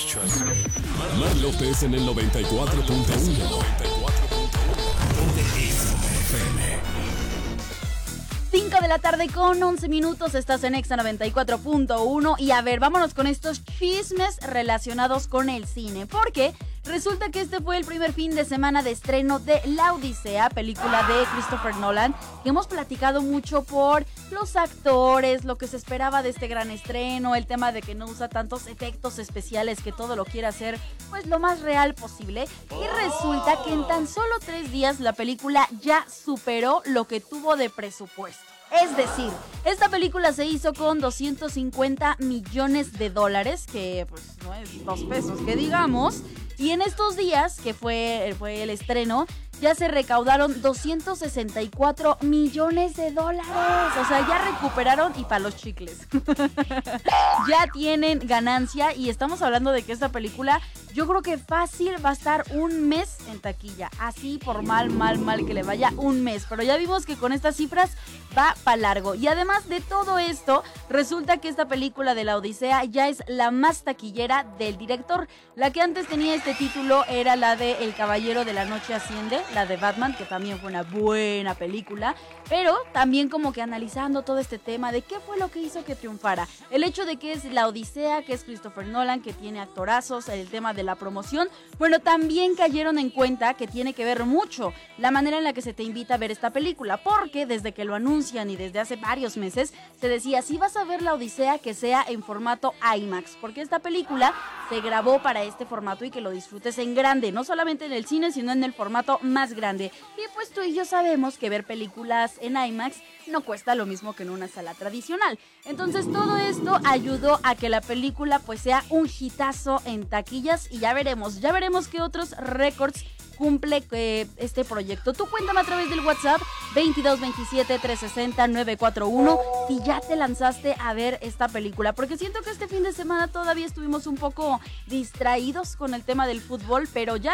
Mar López en el 94.1. 5 de la tarde con 11 minutos, estás en Exa 94.1 y a ver, vámonos con estos chismes relacionados con el cine, porque resulta que este fue el primer fin de semana de estreno de La Odisea, película de Christopher Nolan, que hemos platicado mucho por los actores, lo que se esperaba de este gran estreno, el tema de que no usa tantos efectos especiales, que todo lo quiere hacer pues lo más real posible, y resulta que en tan solo 3 días la película ya superó lo que tuvo de presupuesto. Es decir, esta película se hizo con 250 millones de dólares, que pues no es 2 pesos que digamos, y en estos días, que fue el estreno, ya se recaudaron 264 millones de dólares. O sea, ya recuperaron y para los chicles. Ya tienen ganancia y estamos hablando de que esta película, yo creo que fácil va a estar un mes en taquilla. Así por mal que le vaya, un mes. Pero ya vimos que con estas cifras va para largo. Y además de todo esto, resulta que esta película de La Odisea ya es la más taquillera del director. La que antes tenía este título era la de El Caballero de la Noche Asciende, la de Batman, que también fue una buena película, pero también como que analizando todo este tema de qué fue lo que hizo que triunfara. El hecho de que es La Odisea, que es Christopher Nolan, que tiene actorazos, el tema de la promoción, bueno, también cayeron en cuenta que tiene que ver mucho la manera en la que se te invita a ver esta película, porque desde que lo anuncian y desde hace varios meses, se decía, si vas a ver La Odisea, que sea en formato IMAX, porque esta película se grabó para este formato y que lo disfrutes en grande, no solamente en el cine, sino en el formato más grande. Y pues tú y yo sabemos que ver películas en IMAX no cuesta lo mismo que en una sala tradicional. Entonces todo esto ayudó a que la película pues sea un hitazo en taquillas y ya veremos qué otros récords cumple este proyecto. Tú cuéntame a través del WhatsApp 2227-360-941 si ya te lanzaste a ver esta película, porque siento que este fin de semana todavía estuvimos un poco distraídos con el tema del fútbol, pero ya